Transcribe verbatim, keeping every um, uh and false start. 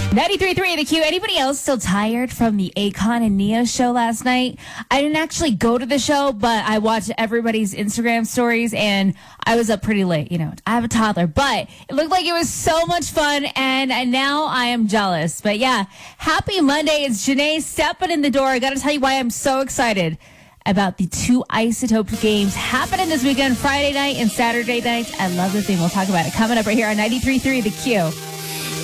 ninety-three point three The Q. Anybody else still tired from the Akon and Neo show last night? I didn't actually go to the show, but I watched everybody's Instagram stories, and I was up pretty late. You know, I have a toddler, but it looked like it was so much fun, and, and now I am jealous. But yeah, happy Monday. It's Janae stepping in the door. I got to tell you why I'm so excited about the two Isotope games happening this weekend, Friday night and Saturday night. I love the thing. We'll talk about it coming up right here on ninety-three point three The Q.